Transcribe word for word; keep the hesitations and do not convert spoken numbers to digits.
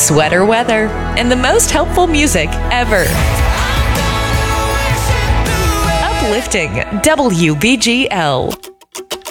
sweater weather, and the most helpful music ever. Uplifting W B G L.